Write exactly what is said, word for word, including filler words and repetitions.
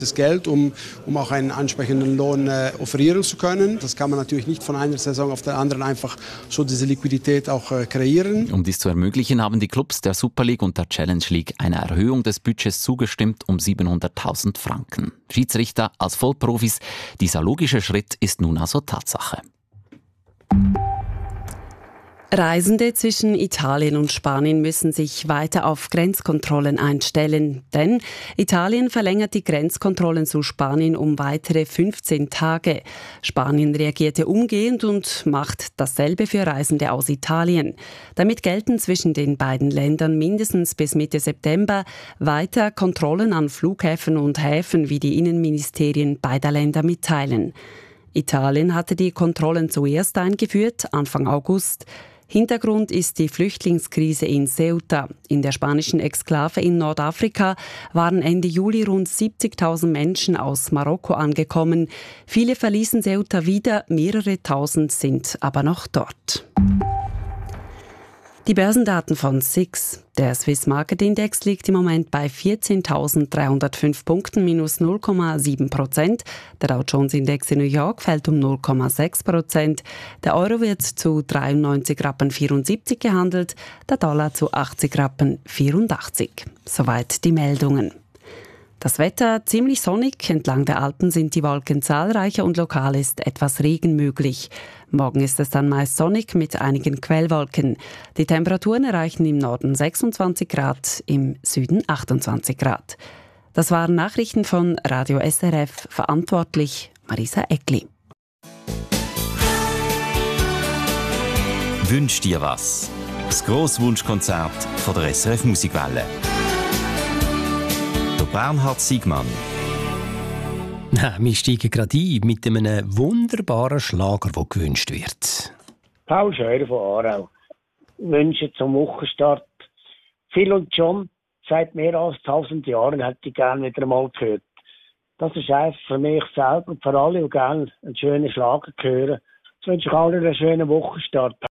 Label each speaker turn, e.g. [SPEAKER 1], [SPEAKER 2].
[SPEAKER 1] Das Geld, um, um auch einen ansprechenden Lohn äh, offerieren zu können. Das kann man natürlich nicht von einer Saison auf der anderen einfach so diese Liquidität auch äh, kreieren.
[SPEAKER 2] Um dies zu ermöglichen, haben die Clubs der Super League und der Challenge League eine Erhöhung des Budgets zugestimmt um siebenhunderttausend Franken. Schiedsrichter als Vollprofis, dieser logische Schritt ist nun also Tatsache.
[SPEAKER 3] Reisende zwischen Italien und Spanien müssen sich weiter auf Grenzkontrollen einstellen, denn Italien verlängert die Grenzkontrollen zu Spanien um weitere fünfzehn Tage. Spanien reagierte umgehend und macht dasselbe für Reisende aus Italien. Damit gelten zwischen den beiden Ländern mindestens bis Mitte September weiter Kontrollen an Flughäfen und Häfen, wie die Innenministerien beider Länder mitteilen. Italien hatte die Kontrollen zuerst eingeführt, Anfang August. Hintergrund ist die Flüchtlingskrise in Ceuta. In der spanischen Exklave in Nordafrika waren Ende Juli rund siebzigtausend Menschen aus Marokko angekommen. Viele verließen Ceuta wieder, mehrere tausend sind aber noch dort. Die Börsendaten von S I X. Der Swiss Market Index liegt im Moment bei vierzehntausenddreihundertfünf Punkten, minus null Komma sieben Prozent. Der Dow Jones Index in New York fällt um null Komma sechs Prozent. Der Euro wird zu dreiundneunzig Rappen vierundsiebzig gehandelt, der Dollar zu achtzig Rappen vierundachtzig. Soweit die Meldungen. Das Wetter ziemlich sonnig. Entlang der Alpen sind die Wolken zahlreicher und lokal ist etwas Regen möglich. Morgen ist es dann meist sonnig mit einigen Quellwolken. Die Temperaturen erreichen im Norden sechsundzwanzig Grad, im Süden achtundzwanzig Grad. Das waren Nachrichten von Radio S R F, verantwortlich Marisa Eckli.
[SPEAKER 4] Wünsch dir was? Das Grosswunschkonzert von der S R F Musikwelle. Bernhard Siegmann.
[SPEAKER 5] Ja, wir steigen gerade ein mit einem wunderbaren Schlager, der gewünscht wird.
[SPEAKER 6] Paul Scheuer von Aarau. Wünsche zum Wochenstart. Phil und John, seit mehr als tausend Jahren hätte ich gerne wieder einmal gehört. Das ist einfach für mich selber und für alle, die gerne einen schönen Schlager hören. Ich wünsche allen einen schönen Wochenstart.